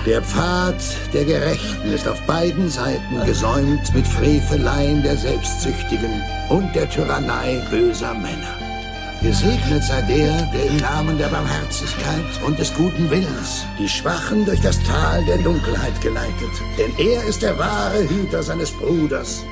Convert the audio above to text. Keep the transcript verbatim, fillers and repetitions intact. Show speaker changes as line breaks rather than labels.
Der Pfad der Gerechten ist auf beiden Seiten gesäumt mit Freveleien der Selbstsüchtigen und der Tyrannei böser Männer. Gesegnet sei der, der im Namen der Barmherzigkeit und des guten Willens die Schwachen durch das Tal der Dunkelheit geleitet. Denn er ist der wahre Hüter seines Bruders